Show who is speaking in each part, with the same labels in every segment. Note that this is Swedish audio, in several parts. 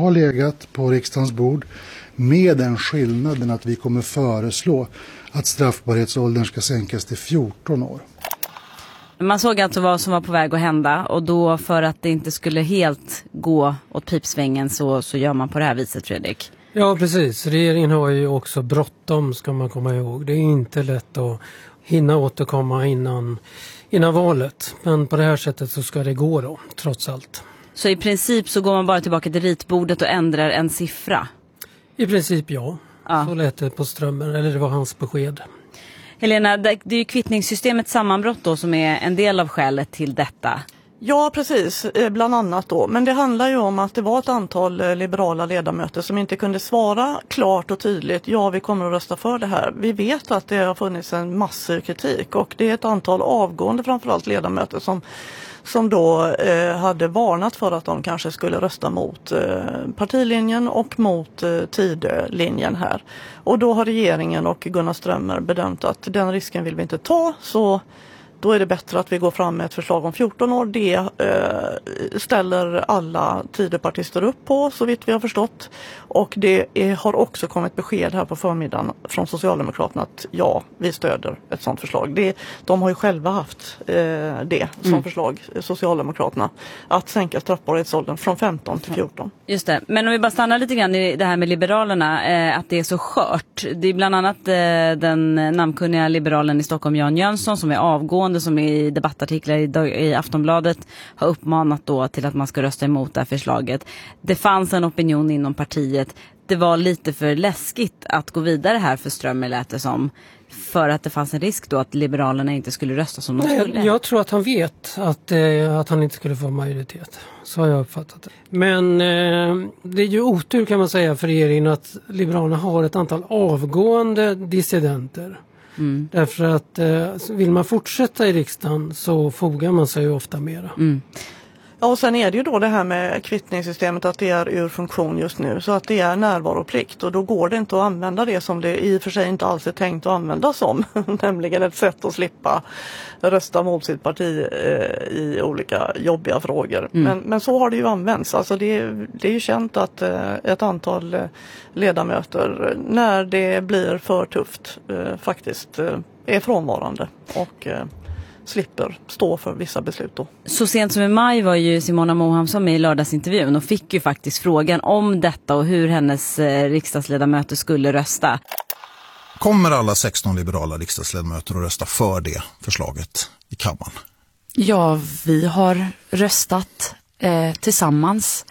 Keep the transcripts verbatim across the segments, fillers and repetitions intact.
Speaker 1: har legat på riksdagens bord med den skillnaden att vi kommer föreslå att straffbarhetsåldern ska sänkas till fjorton år.
Speaker 2: Man såg alltså vad som var på väg att hända, och då för att det inte skulle helt gå åt pipsvängen så, så gör man på det här viset, Fredrik.
Speaker 3: Ja, precis. Regeringen har ju också bråttom, ska man komma ihåg. Det är inte lätt att hinna återkomma innan, innan valet. Men på det här sättet så ska det gå då, trots allt.
Speaker 2: Så i princip så går man bara tillbaka till ritbordet och ändrar en siffra?
Speaker 3: I princip ja.
Speaker 2: ja.
Speaker 3: Så lät det på Strömmer, eller det var hans besked.
Speaker 2: Helena, det är ju kvittningssystemets sammanbrott då som är en del av skälet till detta.
Speaker 4: Ja, precis. Bland annat då. Men det handlar ju om att det var ett antal liberala ledamöter som inte kunde svara klart och tydligt. Ja, vi kommer att rösta för det här. Vi vet att det har funnits en massiv kritik, och det är ett antal avgående framförallt ledamöter som som då eh, hade varnat för att de kanske skulle rösta mot eh, partilinjen och mot eh, Tidölinjen här. Och då har regeringen och Gunnar Strömmer bedömt att den risken vill vi inte ta, så då är det bättre att vi går fram med ett förslag om fjorton år. Det eh, ställer alla Tidöpartister upp på, så vitt vi har förstått. Och det är, har också kommit besked här på förmiddagen från Socialdemokraterna att ja, vi stöder ett sådant förslag. Det, de har ju själva haft eh, det som mm. förslag, Socialdemokraterna, att sänka straffbarhetsåldern från femton till fjorton.
Speaker 2: Just det, men om vi bara stannar lite grann i det här med Liberalerna, eh, att det är så skört. Det är bland annat eh, den namnkunniga liberalen i Stockholm, Jan Jönsson, som är avgående, som i debattartiklar i, i Aftonbladet har uppmanat då till att man ska rösta emot det här förslaget. Det fanns en opinion inom partiet. Det var lite för läskigt att gå vidare här för Strömmer, lät det som, för att det fanns en risk då att Liberalerna inte skulle rösta som de skulle.
Speaker 3: Nej, jag tror att han vet att, eh, att han inte skulle få majoritet. Så har jag uppfattat det. Men eh, det är ju otur, kan man säga, för regeringen att Liberalerna har ett antal avgående dissidenter. Mm. Därför att eh, vill man fortsätta i riksdagen så fogar man sig ju ofta mera.
Speaker 2: Mm.
Speaker 4: Ja, och sen är det ju då det här med kvittningssystemet, att det är ur funktion just nu, så att det är närvaroplikt, och då går det inte att använda det som det i och för sig inte alls är tänkt att användas som, nämligen ett sätt att slippa rösta mot sitt parti eh, i olika jobbiga frågor. Mm. Men, men så har det ju använts. Alltså det, det är ju känt att eh, ett antal eh, ledamöter, när det blir för tufft, eh, faktiskt eh, är frånvarande och eh, slipper stå för vissa beslut då.
Speaker 2: Så sent som i maj var ju Simona Mohamsson med i lördagsintervjun och fick ju faktiskt frågan om detta och hur hennes eh, riksdagsledamöter skulle rösta.
Speaker 5: Kommer alla sexton liberala riksdagsledamöter att rösta för det förslaget i kammaren?
Speaker 6: Ja, vi har röstat eh, tillsammans.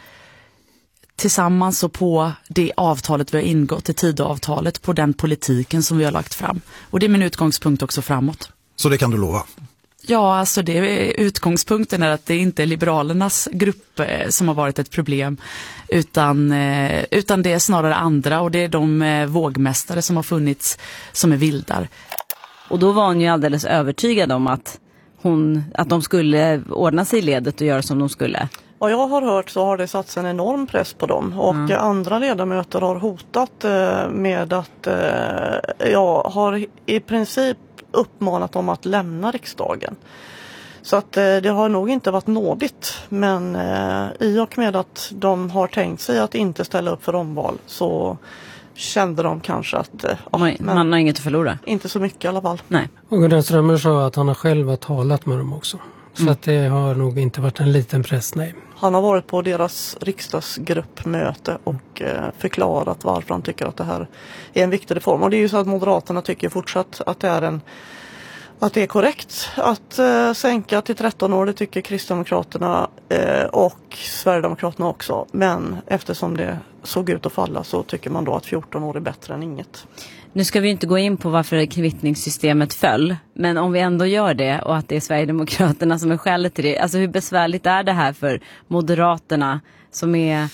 Speaker 6: Tillsammans och på det avtalet vi har ingått, i Tidöavtalet, på den politiken som vi har lagt fram. Och det är min utgångspunkt också framåt.
Speaker 5: Så det kan du lova?
Speaker 6: Ja, alltså det är, utgångspunkten är att det inte är Liberalernas grupp eh, som har varit ett problem, utan, eh, utan det är snarare andra, och det är de eh, vågmästare som har funnits som är vildar.
Speaker 2: Och då var hon ju alldeles övertygad om att, hon, att de skulle ordna sig i ledet och göra som de skulle.
Speaker 4: Vad jag har hört så har det satts en enorm press på dem, och mm. andra ledamöter har hotat eh, med att eh, jag har i princip uppmanat dem att lämna riksdagen. Så att eh, det har nog inte varit nådigt, men eh, i och med att de har tänkt sig att inte ställa upp för omval så kände de kanske att eh,
Speaker 2: ja, man,
Speaker 4: men
Speaker 2: man har inget att förlora.
Speaker 4: Inte så mycket i alla fall.
Speaker 2: Nej.
Speaker 3: Och Gunnar Strömmer sa att han har själv talat med dem också. Så mm. att det har nog inte varit en liten press, nej.
Speaker 4: Han har varit på deras riksdagsgruppmöte och eh, förklarat varför han tycker att det här är en viktig reform. Och det är ju så att Moderaterna tycker fortsatt att det är en att det är korrekt att eh, sänka till tretton år. Det tycker Kristdemokraterna eh, och Sverigedemokraterna också. Men eftersom det såg ut att falla så tycker man då att fjorton år är bättre än inget.
Speaker 2: Nu ska vi inte gå in på varför kvittningssystemet föll, men om vi ändå gör det och att det är Sverigedemokraterna som är skälet till det. Alltså hur besvärligt är det här för Moderaterna som är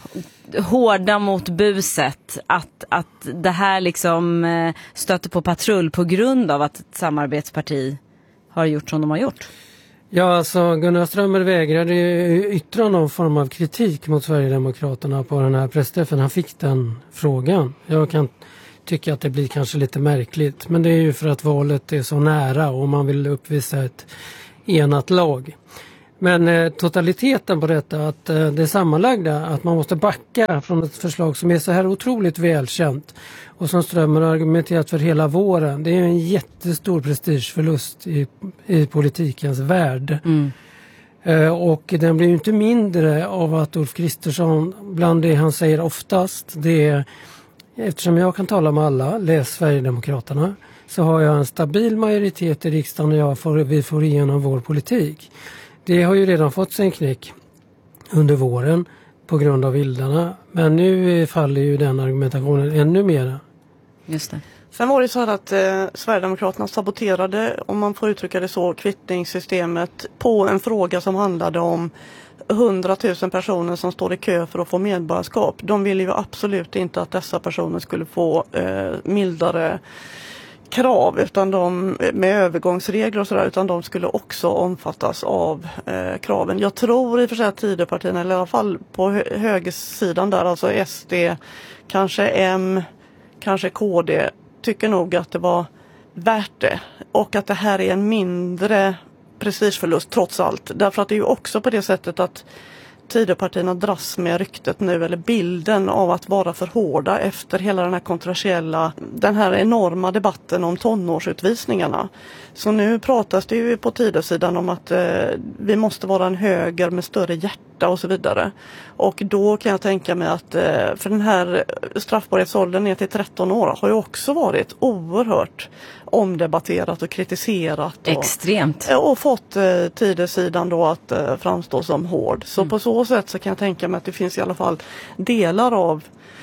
Speaker 2: hårda mot buset, att, att det här liksom stöter på patrull på grund av att ett samarbetsparti har gjort som de har gjort?
Speaker 3: Ja, alltså Gunnar Strömmer vägrade yttra någon form av kritik mot Sverigedemokraterna på den här pressträffen. Han fick den frågan. Jag kan tycka att det blir kanske lite märkligt, men det är ju för att valet är så nära och man vill uppvisa ett enat lag. Men eh, totaliteten på detta, att eh, det sammanlagda, att man måste backa från ett förslag som är så här otroligt välkänt och som Strömmer har argumenterat för hela våren, det är en jättestor prestigeförlust i, i politikens värld. Mm. Eh, och den blir ju inte mindre av att Ulf Kristersson, bland det han säger oftast, det är, eftersom jag kan tala med alla, läs Sverigedemokraterna, så har jag en stabil majoritet i riksdagen och jag får, vi får igenom vår politik. Det har ju redan fått sin knäck under våren på grund av vildarna. Men nu faller ju den argumentationen ännu mer.
Speaker 2: Just det.
Speaker 4: Sen var det så här att eh, Sverigedemokraterna saboterade, om man får uttrycka det så, kvittningssystemet på en fråga som handlade om hundratusen personer som står i kö för att få medborgarskap. De ville ju absolut inte att dessa personer skulle få eh, mildare krav utan de, med övergångsregler och sådär, utan de skulle också omfattas av eh, kraven. Jag tror i och för sig att Tidöpartierna, eller i alla fall på hö- högersidan där, alltså S D, kanske M, kanske K D, tycker nog att det var värt det. Och att det här är en mindre prestigeförlust trots allt. Därför att det är ju också på det sättet att Tidöpartierna dras med ryktet nu, eller bilden av att vara för hårda efter hela den här kontroversiella, den här enorma debatten om tonårsutvisningarna. Så nu pratas det ju på Tidösidan om att eh, vi måste vara en höger med större hjärta och så vidare. Och då kan jag tänka mig att eh, för den här straffbarhetsåldern ner till tretton år har ju också varit oerhört omdebatterat och kritiserat. Och,
Speaker 2: Extremt.
Speaker 4: Och fått eh, Tidösidan då att eh, framstå som hård. Så mm. på så sätt så kan jag tänka mig att det finns i alla fall delar av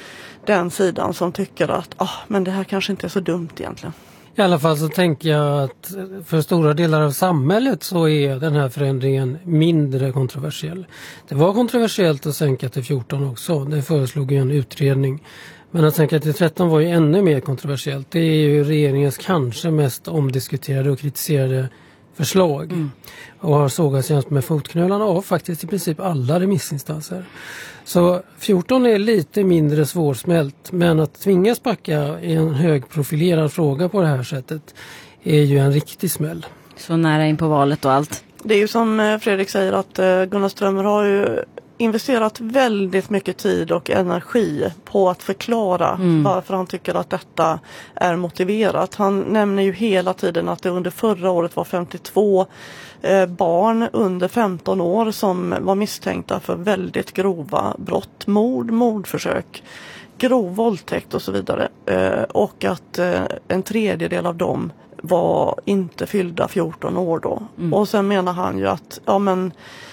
Speaker 4: den sidan som tycker att ah, men det här kanske inte är så dumt egentligen.
Speaker 3: I alla fall så tänker jag att för stora delar av samhället så är den här förändringen mindre kontroversiell. Det var kontroversiellt att sänka till fjorton också. Det föreslog ju en utredning. Men att sänka till tretton var ju ännu mer kontroversiellt. Det är ju regeringens kanske mest omdiskuterade och kritiserade förslag. Mm. Och har sågats jämst med fotknölarna av faktiskt i princip alla remissinstanser. Så fjorton är lite mindre svårsmält, men att tvingas backa i en högprofilerad fråga på det här sättet är ju en riktig smäll.
Speaker 2: Så nära in på valet och allt.
Speaker 4: Det är ju som Fredrik säger att Gunnar Strömmer har ju investerat väldigt mycket tid och energi på att förklara mm. varför han tycker att detta är motiverat. Han nämner ju hela tiden att det under förra året var femtiotvå eh, barn under femton år som var misstänkta för väldigt grova brott, mord, mordförsök, grov våldtäkt och så vidare. Eh, och att eh, en tredjedel av dem var inte fyllda fjorton år då. Mm. Och sen menar han ju att ja men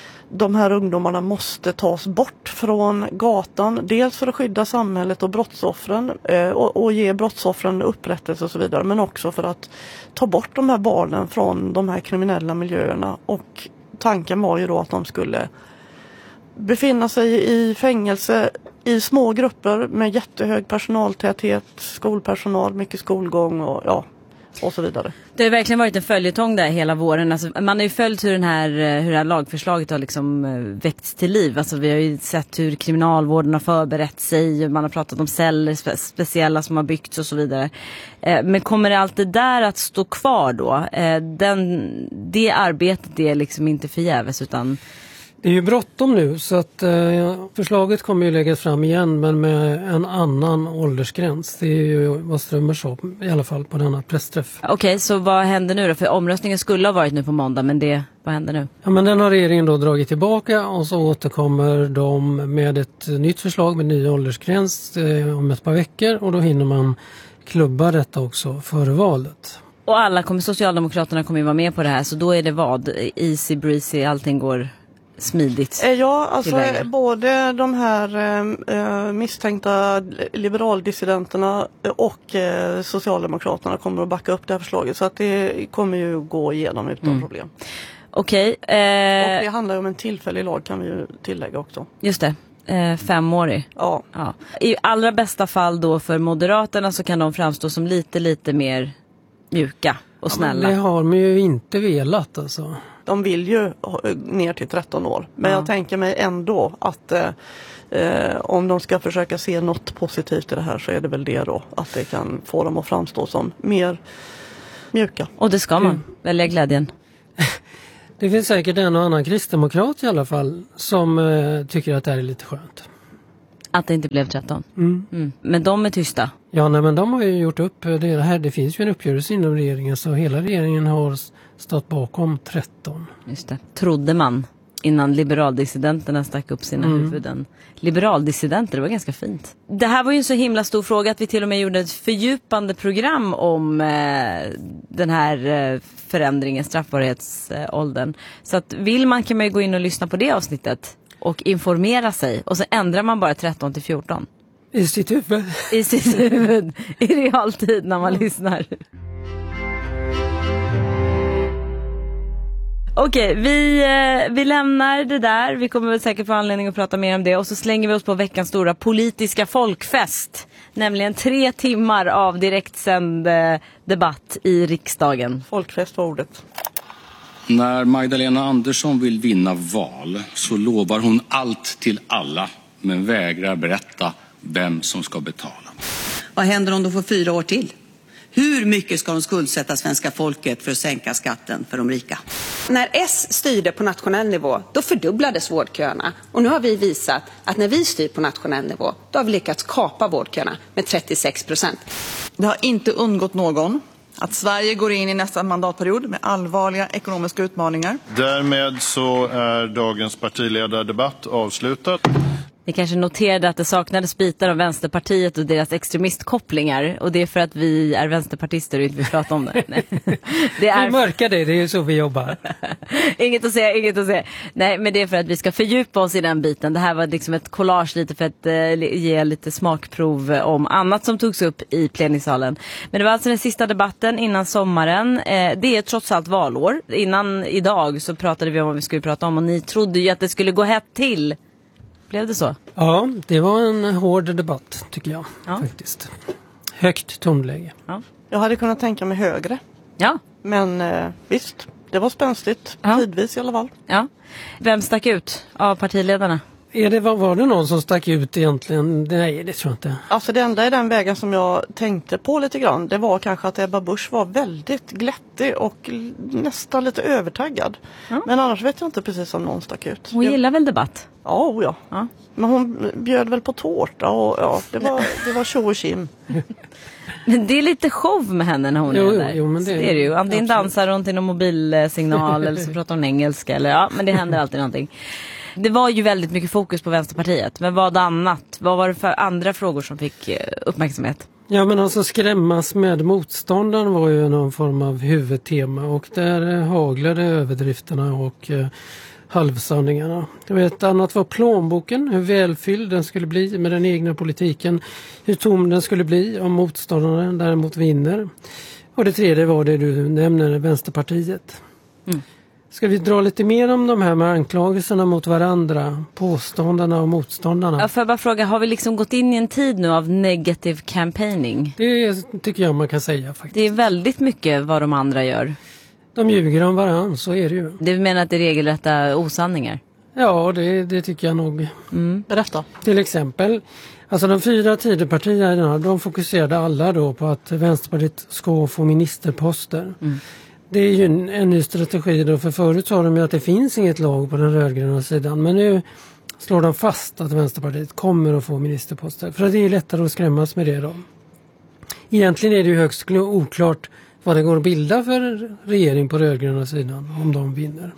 Speaker 4: de här ungdomarna måste tas bort från gatan. Dels för att skydda samhället och brottsoffren eh, och, och ge brottsoffren upprättelse och så vidare. Men också för att ta bort de här barnen från de här kriminella miljöerna. Och tanken var ju då att de skulle befinna sig i fängelse i små grupper med jättehög personaltäthet, skolpersonal, mycket skolgång och ja. Och så vidare.
Speaker 2: Det har verkligen varit en följetong där hela våren. Alltså, man har ju följt hur, den här, hur det här lagförslaget har liksom väckts till liv. Alltså, vi har ju sett hur kriminalvården har förberett sig. Man har pratat om celler spe- speciella som har byggts och så vidare. Eh, men kommer det allt det där att stå kvar då? Eh, den, det arbetet är liksom inte förgäves utan...
Speaker 3: Det är ju bråttom nu så att eh, förslaget kommer ju läggas fram igen men med en annan åldersgräns. Det är ju vad Strömmer sa i alla fall på denna pressträff.
Speaker 2: Okej, okay, så vad händer nu då? För omröstningen skulle ha varit nu på måndag men det, vad händer nu?
Speaker 3: Ja men den har regeringen då dragit tillbaka och så återkommer de med ett nytt förslag med ny åldersgräns eh, om ett par veckor och då hinner man klubba detta också före valet.
Speaker 2: Och alla kommer, Socialdemokraterna kommer ju vara med på det här så då är det vad? Easy breezy, allting går... smidigt.
Speaker 4: Ja, alltså både de här eh, misstänkta liberaldissidenterna och eh, Socialdemokraterna kommer att backa upp det här förslaget så att det kommer ju gå igenom utan mm. problem.
Speaker 2: Okej. Okay, eh...
Speaker 4: Och det handlar ju om en tillfällig lag kan vi ju tillägga också.
Speaker 2: Just det. Eh, femårig.
Speaker 4: Ja.
Speaker 2: ja. I allra bästa fall då för Moderaterna så kan de framstå som lite lite mer mjuka och snälla.
Speaker 3: Ja, det har man ju inte velat alltså.
Speaker 4: De vill ju ner till tretton år. Men ja. jag tänker mig ändå att eh, om de ska försöka se något positivt i det här så är det väl det då. Att det kan få dem att framstå som mer mjuka.
Speaker 2: Och det ska man mm. välja glädjen.
Speaker 3: Det finns säkert en och annan kristdemokrat i alla fall som eh, tycker att det här är lite skönt.
Speaker 2: Att det inte blev tretton.
Speaker 3: Mm.
Speaker 2: Mm. Men de är tysta.
Speaker 3: Ja, nej, men de har ju gjort upp det här. Det finns ju en uppgörelse inom regeringen, så hela regeringen har stått bakom tretton.
Speaker 2: Just det. Trodde man innan liberaldissidenterna stack upp sina mm. huvuden. Liberaldissidenter, det var ganska fint. Det här var ju en så himla stor fråga att vi till och med gjorde ett fördjupande program om eh, den här eh, förändringen, straffbarhetsåldern. Så att vill man kan man ju gå in och lyssna på det avsnittet och informera sig. Och så ändrar man bara tretton till fjorton.
Speaker 3: I sitt huvud.
Speaker 2: I sitt huvud. I realtid när man lyssnar. Okej, vi, vi lämnar det där. Vi kommer väl säkert få anledning att prata mer om det. Och så slänger vi oss på veckans stora politiska folkfest. Nämligen tre timmar av direktsänd debatt i riksdagen.
Speaker 4: Folkfest var ordet.
Speaker 7: När Magdalena Andersson vill vinna val så lovar hon allt till alla, men vägrar berätta vem som ska betala.
Speaker 8: Vad händer om de får fyra år till? Hur mycket ska de skuldsätta svenska folket för att sänka skatten för de rika?
Speaker 9: När S styrde på nationell nivå, då fördubblades vårdköerna. Och nu har vi visat att när vi styr på nationell nivå, då har vi lyckats kapa vårdköerna med trettiosex procent.
Speaker 10: Det har inte undgått någon att Sverige går in i nästa mandatperiod med allvarliga ekonomiska utmaningar.
Speaker 11: Därmed så är dagens partiledardebatt avslutad.
Speaker 2: Ni kanske noterade att det saknades bitar av Vänsterpartiet och deras extremistkopplingar. Och det är för att vi är vänsterpartister och inte vill prata om det. Nej. Det är...
Speaker 3: Vi mörkar det, det är ju så vi jobbar.
Speaker 2: Inget att säga, inget att säga. Nej, men det är för att vi ska fördjupa oss i den biten. Det här var liksom ett collage lite för att eh, ge lite smakprov om annat som togs upp i plenisalen. Men det var alltså den sista debatten innan sommaren. Eh, det är trots allt valår. Innan idag så pratade vi om vad vi skulle prata om och ni trodde ju att det skulle gå hett till. Blev det så?
Speaker 3: Ja, det var en hård debatt tycker jag ja. faktiskt. Högt tonläge.
Speaker 4: Ja. Jag hade kunnat tänka mig högre.
Speaker 2: Ja.
Speaker 4: Men eh, visst, det var spänstigt. Ja. Tidvis i alla fall.
Speaker 2: Ja. Vem stack ut av partiledarna?
Speaker 3: Är det, var, var det någon som stack ut egentligen? Nej, det tror jag inte.
Speaker 4: Alltså det enda i den vägen som jag tänkte på lite grann, det var kanske att Ebba Busch var väldigt glättig och nästan lite övertaggad. Ja. Men annars vet jag inte precis om någon stack ut.
Speaker 2: Hon gillar väl debatt?
Speaker 4: Ja, oh ja, ja. Men hon bjöd väl på tårta och ja, det var, det var tjo och kim.
Speaker 2: Men det är lite show med henne när hon
Speaker 3: jo,
Speaker 2: är där.
Speaker 3: Jo, men det,
Speaker 2: det är det ju. Antingen
Speaker 3: absolut.
Speaker 2: dansar hon till någon mobilsignal eller så pratar hon engelska. Eller, ja, men det händer alltid någonting. Det var ju väldigt mycket fokus på Vänsterpartiet. Men vad annat? Vad var det för andra frågor som fick uppmärksamhet?
Speaker 3: Ja, men alltså skrämmas med motståndaren var ju någon form av huvudtema. Och där haglade överdrifterna och eh, halvsanningarna. Ett annat var plånboken, hur välfylld den skulle bli med den egna politiken. Hur tom den skulle bli om motståndaren däremot vinner. Och det tredje var det du nämner, Vänsterpartiet. Mm. Ska vi dra lite mer om de här med anklagelserna mot varandra, påståndarna och motståndarna?
Speaker 2: Ja, får jag bara fråga, har vi liksom gått in i en tid nu av negative campaigning?
Speaker 3: Det tycker jag man kan säga faktiskt.
Speaker 2: Det är väldigt mycket vad de andra gör.
Speaker 3: De ljuger om varandra, så är det ju.
Speaker 2: Du menar att det är regelrätta osanningar?
Speaker 3: Ja, det, det tycker jag nog.
Speaker 2: Mm.
Speaker 4: Berätta.
Speaker 3: Till exempel, alltså de fyra Tidöpartierna, de fokuserade alla då på att Vänsterpartiet ska få ministerposter. Mm. Det är ju en, en ny strategi då, för förut sa de ju att det finns inget lag på den rödgröna sidan. Men nu slår de fast att Vänsterpartiet kommer att få ministerposter. För det är lättare att skrämmas med det då. Egentligen är det ju högst oklart vad det går att bilda för regering på rödgröna sidan om de vinner.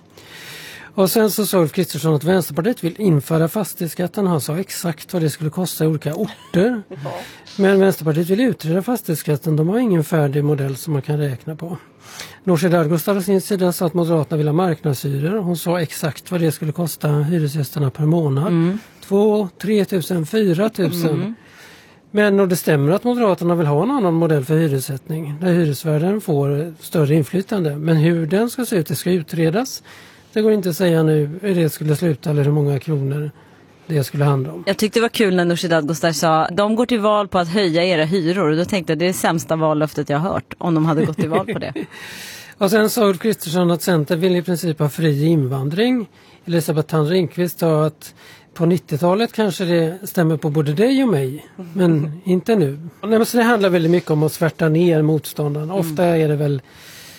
Speaker 3: Och sen så sa Ulf Kristersson att Vänsterpartiet vill införa fastighetsskatten. Han sa exakt vad det skulle kosta i olika orter. Men Vänsterpartiet vill utreda fastighetsskatten. De har ingen färdig modell som man kan räkna på. Nooshi Dadgostar å sin sida sa att Moderaterna vill ha marknadshyror. Hon sa exakt vad det skulle kosta hyresgästerna per månad. Mm. Två, tre tusen, fyra tusen. Mm. Men och det stämmer att Moderaterna vill ha en annan modell för hyressättning. Där hyresvärden får större inflytande. Men hur den ska se ut, det ska utredas. Det går inte att säga nu hur det skulle sluta eller hur många kronor det skulle handla om.
Speaker 2: Jag tyckte det var kul när Nooshi Dadgostar sa de går till val på att höja era hyror. Och då tänkte jag det är det sämsta vallöftet jag har hört om de hade gått till val på det.
Speaker 3: Och sen sa Ulf Kristersson att Centern vill i princip ha fri invandring. Elisabeth Thand Ringqvist sa att på nittiotalet kanske det stämmer på både dig och mig. Men inte nu. Nej, men så det handlar väldigt mycket om att svärta ner motståndarna. Mm. Ofta är det väl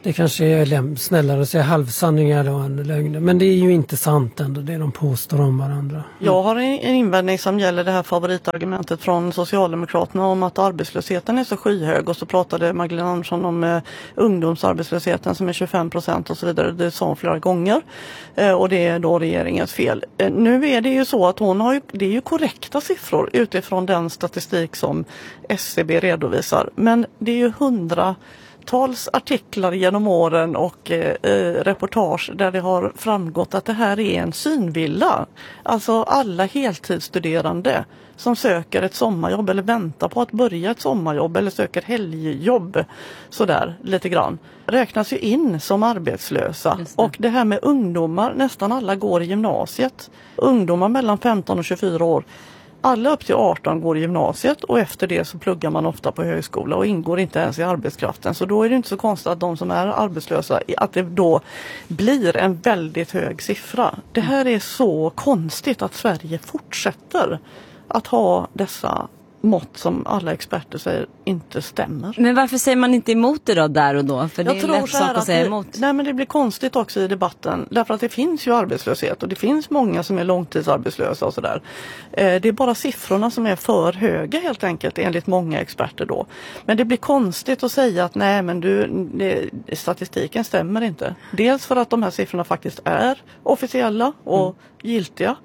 Speaker 3: Det kanske är läm- snällare att säga halvsanningar då än lögner. Men det är ju inte sant ändå, det de påstår om varandra. Mm.
Speaker 4: Jag har en invändning som gäller det här favoritargumentet från Socialdemokraterna om att arbetslösheten är så skyhög. Och så pratade Magdalena Andersson om eh, ungdomsarbetslösheten som är tjugofem procent och så vidare. Det sa hon flera gånger. Eh, och det är då regeringens fel. Eh, nu är det ju så att hon har ju, det är ju korrekta siffror utifrån den statistik som S C B redovisar. Men det är ju hundra... tals artiklar genom åren och eh, reportage där det har framgått att det här är en synvilla. Alltså alla heltidsstuderande som söker ett sommarjobb eller väntar på att börja ett sommarjobb eller söker helgjobb sådär lite grann räknas ju in som arbetslösa. Det. Och det här med ungdomar, nästan alla går i gymnasiet. Ungdomar mellan femton och tjugofyra år. Alla upp till arton går i gymnasiet och efter det så pluggar man ofta på högskola och ingår inte ens i arbetskraften. Så då är det inte så konstigt att de som är arbetslösa, att det då blir en väldigt hög siffra. Det här är så konstigt att Sverige fortsätter att ha dessa mått som alla experter säger inte stämmer.
Speaker 2: Men varför säger man inte emot det då där och då? För det
Speaker 4: jag
Speaker 2: är
Speaker 4: tror
Speaker 2: lätt sak att, att säga
Speaker 4: det,
Speaker 2: emot.
Speaker 4: Nej, men det blir konstigt också i debatten. Därför att det finns ju arbetslöshet och det finns många som är långtidsarbetslösa och sådär. Eh, det är bara siffrorna som är för höga helt enkelt enligt många experter då. Men det blir konstigt att säga att nej men du, det, statistiken stämmer inte. Dels för att de här siffrorna faktiskt är officiella och mm. giltiga.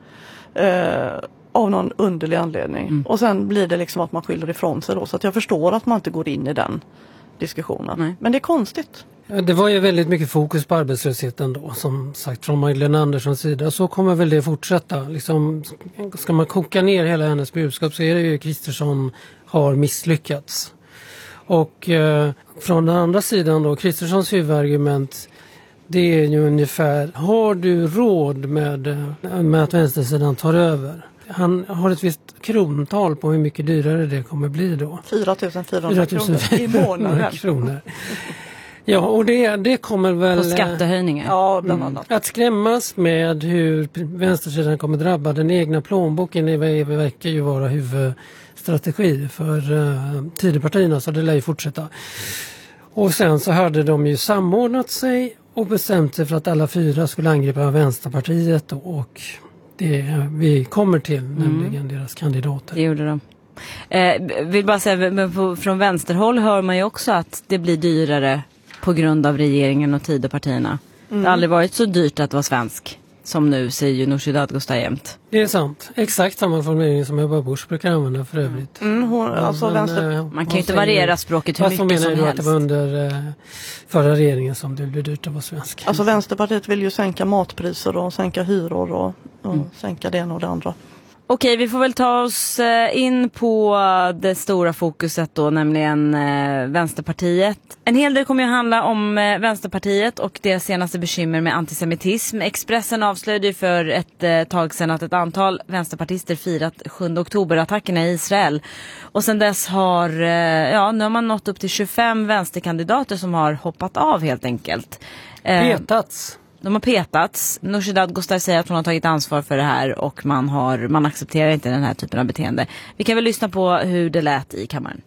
Speaker 4: Eh, av någon underlig anledning. Mm. Och sen blir det liksom att man skyller ifrån sig då. Så att jag förstår att man inte går in i den diskussionen. Nej. Men det är konstigt.
Speaker 3: Det var ju väldigt mycket fokus på arbetslösheten då, som sagt från Magdalena Anderssons sida. Så kommer väl det fortsätta. Liksom, ska man koka ner hela hennes budskap så är det ju Kristersson har misslyckats. Och eh, från den andra sidan då, Kristerssons huvudargument, det är ju ungefär, har du råd med, med att vänstersidan tar över? Han har ett visst krontal på hur mycket dyrare det kommer bli då.
Speaker 4: fyra tusen fyrahundra kronor i månaden.
Speaker 3: Kronor. Ja, och det, det kommer väl...
Speaker 2: På skattehöjningar.
Speaker 4: Ja, bland annat.
Speaker 3: Mm, att skrämmas med hur vänstersidan kommer drabba den egna plånboken i verkar ju vara huvudstrategi för uh, Tidöpartierna, så det lär ju fortsätta. Och sen så hade de ju samordnat sig och bestämt sig för att alla fyra skulle angripa Vänsterpartiet och det vi kommer till, mm. nämligen deras kandidater.
Speaker 2: Det gjorde de. Eh, vill bara säga, men på, från vänsterhåll hör man ju också att det blir dyrare på grund av regeringen och Tidöpartierna. Mm. Det har aldrig varit så dyrt att vara svensk som nu, säger ju Nooshi Dadgostar jämt.
Speaker 3: Det är sant. Exakt samma formulering som Ebba Busch brukar använda för övrigt.
Speaker 4: Mm, hon, alltså
Speaker 3: men,
Speaker 4: vänster...
Speaker 3: äh,
Speaker 2: Man kan ju inte variera språket hur mycket som helst.
Speaker 3: Vad menar du att det var under äh, förra regeringen som det blev dyrt att vara svensk?
Speaker 4: Alltså Vänsterpartiet vill ju sänka matpriser och sänka hyror och, och mm. sänka det ena och det andra.
Speaker 2: Okej, vi får väl ta oss in på det stora fokuset då, nämligen eh, Vänsterpartiet. En hel del kommer ju handla om eh, Vänsterpartiet och deras senaste bekymmer med antisemitism. Expressen avslöjade för ett eh, tag sedan att ett antal vänsterpartister firat sjunde oktober-attackerna i Israel. Och sedan dess har, eh, ja, nu har man nått upp till tjugofem vänsterkandidater som har hoppat av helt enkelt.
Speaker 3: Eh, Petats.
Speaker 2: De har petats. Nooshi Dadgostar säger att hon har tagit ansvar för det här och man, har, man accepterar inte den här typen av beteende. Vi kan väl lyssna på hur det lät i kammaren.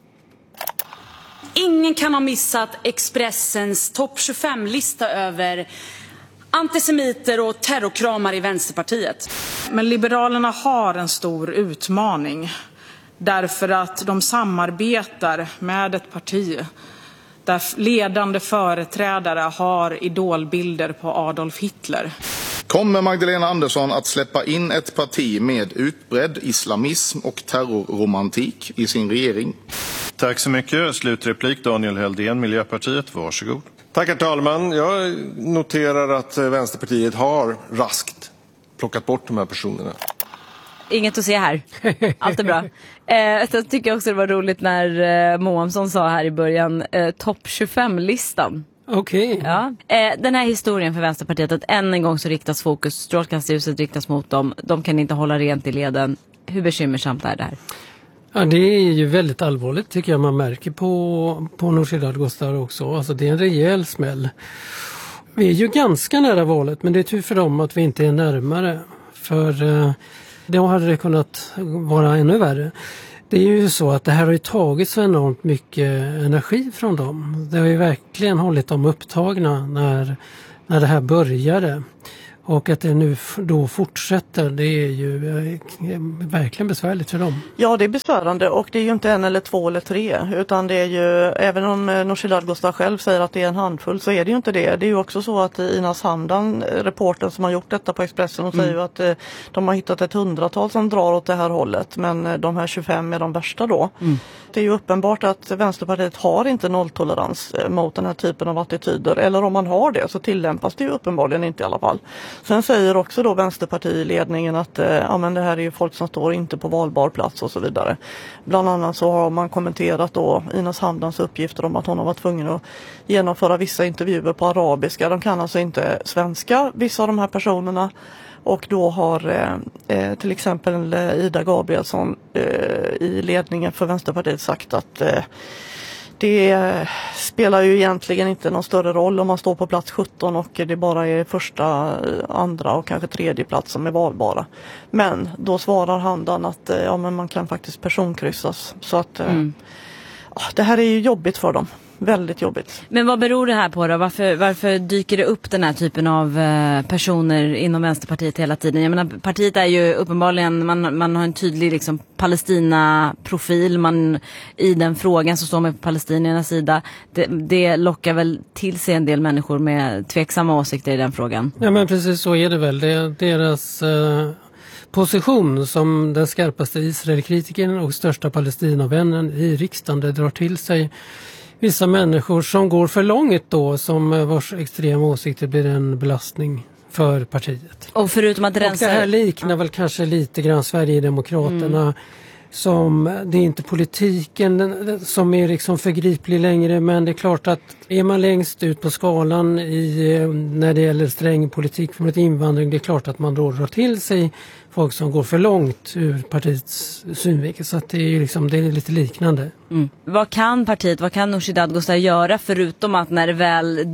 Speaker 12: Ingen kan ha missat Expressens topp tjugofem-lista över antisemiter och terrorkramar i Vänsterpartiet.
Speaker 13: Men Liberalerna har en stor utmaning därför att de samarbetar med ett parti där ledande företrädare har idolbilder på Adolf Hitler.
Speaker 14: Kommer Magdalena Andersson att släppa in ett parti med utbredd islamism och terrorromantik i sin regering?
Speaker 11: Tack så mycket. Slutreplik Daniel Heldén, Miljöpartiet. Varsågod.
Speaker 15: Tack herr talman. Jag noterar att Vänsterpartiet har raskt plockat bort de här personerna.
Speaker 2: Inget att se här. Allt är bra. Eh, jag tycker också det var roligt när eh, Moamsson sa här i början eh, topp tjugofem-listan.
Speaker 3: Okej. Okay.
Speaker 2: Ja. Eh, den här historien för Vänsterpartiet, att än en gång så riktas fokus, strålkastarljuset riktas mot dem. De kan inte hålla rent i leden. Hur bekymmersamt är det här?
Speaker 3: Ja, det är ju väldigt allvarligt tycker jag man märker på, på Nooshi Dadgostar också. Alltså det är en rejäl smäll. Vi är ju ganska nära valet, men det är tur för dem att vi inte är närmare. För... Eh, Då hade det kunnat vara ännu värre. Det är ju så att det här har ju tagit så enormt mycket energi från dem. Det har ju verkligen hållit dem upptagna när, när det här började. Och att det nu då fortsätter, det är ju verkligen besvärligt för dem.
Speaker 4: Ja, det är besvärande och det är ju inte en eller två eller tre, utan det är ju, även om Nooshi Dadgostar själv säger att det är en handfull, så är det ju inte det. Det är ju också så att Ina Sandhan, reportern som har gjort detta på Expressen, och säger ju att eh, de har hittat ett hundratal som drar åt det här hållet, men de här tjugofem är de värsta då. Mm. Det är ju uppenbart att Vänsterpartiet har inte nolltolerans mot den här typen av attityder, eller om man har det så tillämpas det ju uppenbarligen inte i alla fall. Sen säger också då Vänsterpartiledningen att eh, ja, men det här är ju folk som står inte på valbar plats och så vidare. Bland annat så har man kommenterat då Ina Sandhans uppgifter om att hon har varit tvungen att genomföra vissa intervjuer på arabiska. De kan alltså inte svenska, vissa av de här personerna. Och då har eh, till exempel Ida Gabrielsson eh, i ledningen för Vänsterpartiet sagt att eh, det spelar ju egentligen inte någon större roll om man står på plats sjutton och det bara är första, andra och kanske tredje plats som är valbara. Men då svarar Handan att ja, men man kan faktiskt personkryssas. Så att mm. ja, det här är ju jobbigt för dem. Väldigt jobbigt.
Speaker 2: Men vad beror det här på då? Varför, varför dyker det upp den här typen av eh, personer inom Vänsterpartiet hela tiden? Jag menar, partiet är ju uppenbarligen, man, man har en tydlig liksom, Palestina-profil. Man, i den frågan så står man på palestiniernas sida. Det, det lockar väl till sig en del människor med tveksamma åsikter i den frågan.
Speaker 3: Ja, men precis så är det väl. Det är deras eh, position som den skarpaste Israelkritiken och största Palestinavännen i riksdagen. Det drar till sig vissa människor som går för långt då, som vars extrema åsikter blir en belastning för partiet.
Speaker 2: Och förutom att rensa...
Speaker 3: Och det här liknar väl kanske lite grann Sverigedemokraterna, mm. som det är inte politiken som är liksom förgriplig längre, men det är klart att är man längst ut på skalan i, när det gäller sträng politik för invandring, det är klart att man då drar till sig folk som går för långt ur partiets synvinkel, så att det är ju liksom, det är lite liknande.
Speaker 2: Mm. Vad kan partiet, vad kan Nooshi Dadgostar göra förutom att när det väl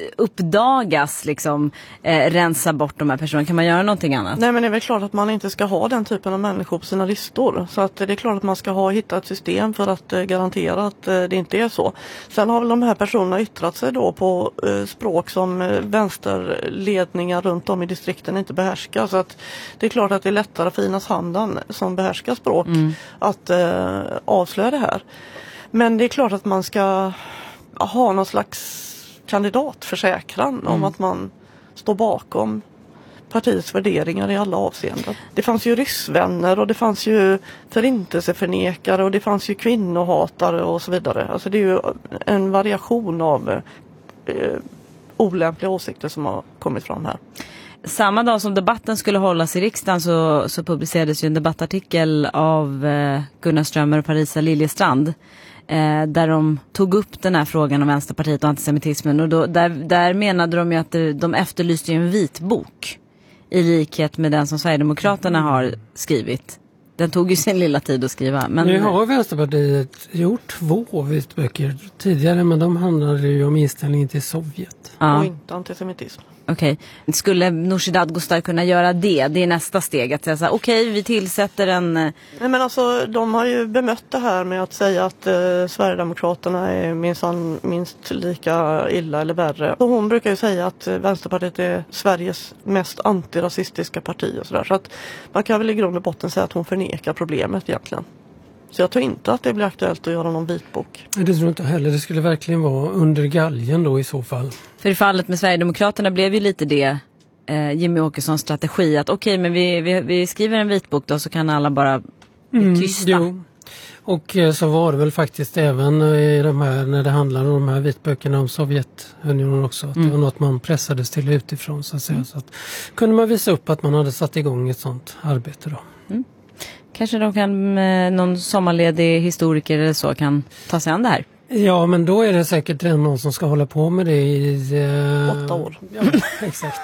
Speaker 2: uppdagas liksom eh, rensa bort de här personerna? Kan man göra någonting annat?
Speaker 4: Nej, men det är väl klart att man inte ska ha den typen av människor på sina listor. Så att det är klart att man ska ha hitta ett system för att eh, garantera att eh, det inte är så. Sen har väl de här personerna yttrat sig då på eh, språk som eh, vänsterledningar runt om i distrikten inte behärskar. Så att det är klart att det är lättare för Ina Sandhan som behärskar språk mm. att eh, avslöja det här. Men det är klart att man ska ha någon slags kandidatförsäkran mm. om att man står bakom partiets värderingar i alla avseenden. Det fanns ju ryssvänner och det fanns ju förintelseförnekare och det fanns ju kvinnohatare och så vidare. Alltså det är ju en variation av eh, olämpliga åsikter som har kommit fram här.
Speaker 2: Samma dag som debatten skulle hållas i riksdagen så, så publicerades ju en debattartikel av eh, Gunnar Strömmer och Parisa Liljestrand eh, där de tog upp den här frågan om Vänsterpartiet och antisemitismen, och då, där, där menade de ju att det, de efterlyste ju en vitbok i likhet med den som Sverigedemokraterna har skrivit. Den tog ju sin lilla tid att skriva. Men...
Speaker 3: Nu har Vänsterpartiet gjort två vitböcker tidigare, men de handlade ju om inställningen till Sovjet.
Speaker 4: Ja. Och inte antisemitism.
Speaker 2: Okej, okay. Skulle Nooshi Dadgostar kunna göra det? Det är nästa steg att säga så här, okej, okay, vi tillsätter en...
Speaker 4: Nej, men alltså, de har ju bemött det här med att säga att eh, Sverigedemokraterna är minst, minst lika illa eller värre. Och hon brukar ju säga att eh, Vänsterpartiet är Sveriges mest antirasistiska parti och sådär. Så att man kan väl i grund och botten säga att hon förnekar problemet egentligen. Så jag tror inte att det blir aktuellt att göra någon vitbok.
Speaker 3: Det tror jag inte heller. Det skulle verkligen vara under galgen då i så fall.
Speaker 2: För i fallet med Sverigedemokraterna blev ju lite det eh, Jimmy Åkessons strategi. Att okej, okay, men vi, vi, vi skriver en vitbok då, så kan alla bara bli mm, tysta. Jo.
Speaker 3: Och eh, så var det väl faktiskt även i de här, när det handlar om de här vitböckerna om Sovjetunionen också. Att mm. det var något man pressades till utifrån så att säga. Mm. Så att, kunde man visa upp att man hade satt igång ett sånt arbete då. Mm.
Speaker 2: Kanske de kan, någon sommarledig historiker eller så kan ta sig an det här.
Speaker 3: Ja, men då är det säkert någon som ska hålla på med det i...
Speaker 4: Eh... Åtta år.
Speaker 3: Ja, exakt.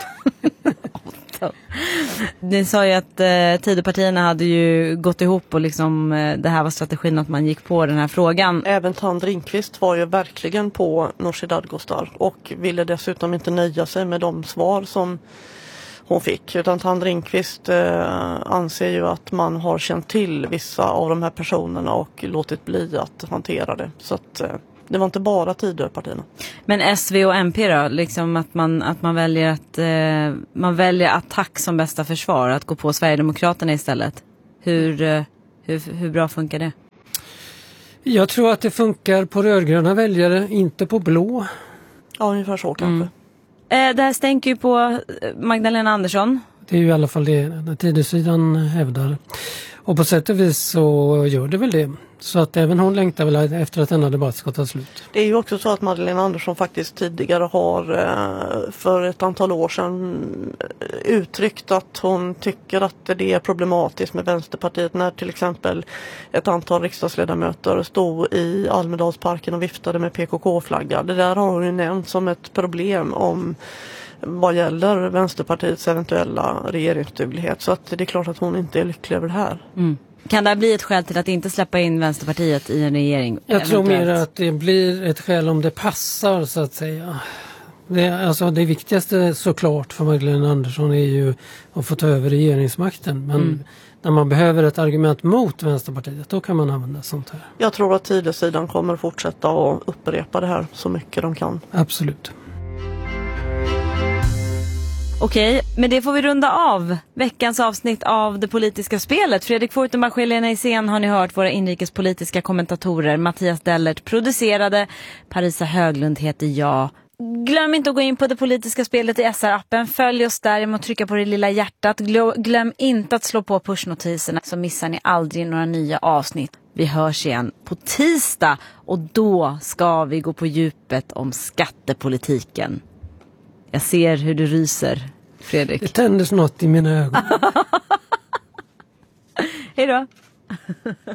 Speaker 2: Ni sa ju att eh, Tidöpartierna hade ju gått ihop och liksom, eh, det här var strategin att man gick på den här frågan.
Speaker 4: Även Tand Ringqvist var ju verkligen på Nooshi Dadgostar och ville dessutom inte nöja sig med de svar som hon fick. Utan Tand Ringqvist eh, anser ju att man har känt till vissa av de här personerna och låtit bli att hantera det. Så att eh, det var inte bara Tidöpartierna.
Speaker 2: Men S V och M P då? Liksom att man, att man väljer att eh, man väljer attack som bästa försvar. Att gå på Sverigedemokraterna istället. Hur, eh, hur, hur bra funkar det?
Speaker 3: Jag tror att det funkar på rödgröna väljare, inte på blå.
Speaker 4: Ja, ungefär så kanske.
Speaker 2: Mm. Eh, det här stänker ju på Magdalena Andersson.
Speaker 3: Det är ju i alla fall det den Tidösidan hävdar. Och på sätt och vis så gör det väl det. Så att även hon längtar väl efter att denna debatt ska ta slut.
Speaker 4: Det är ju också så att Magdalena Andersson faktiskt tidigare har för ett antal år sedan uttryckt att hon tycker att det är problematiskt med Vänsterpartiet när till exempel ett antal riksdagsledamöter stod i Almedalsparken och viftade med P K K-flagga. Det där har hon ju nämnt som ett problem om vad gäller Vänsterpartiets eventuella regeringsduglighet. Så att det är klart att hon inte är lycklig över det här.
Speaker 2: Mm. Kan det bli ett skäl till att inte släppa in Vänsterpartiet i en regering?
Speaker 3: Jag
Speaker 2: eventuellt?
Speaker 3: tror mer att det blir ett skäl om det passar så att säga. Det, alltså det viktigaste såklart för Magdalena Andersson är ju att få ta över regeringsmakten. Men mm. när man behöver ett argument mot Vänsterpartiet, då kan man använda sånt här.
Speaker 4: Jag tror att Tidösidan kommer fortsätta att upprepa det här så mycket de kan.
Speaker 3: Absolut.
Speaker 2: Okej, men det får vi runda av veckans avsnitt av Det politiska spelet. Fredrik Fortenbach och Helena Isén har ni hört, våra inrikespolitiska kommentatorer. Mattias Dellert producerade, Parisa Höglund heter jag. Glöm inte att gå in på Det politiska spelet i S R-appen. Följ oss där genom att trycka på det lilla hjärtat. Glöm inte att slå på pushnotiserna så missar ni aldrig några nya avsnitt. Vi hörs igen på tisdag och då ska vi gå på djupet om skattepolitiken. Jag ser hur du ryser, Fredrik.
Speaker 3: Det tändes något i mina ögon.
Speaker 2: Hej då.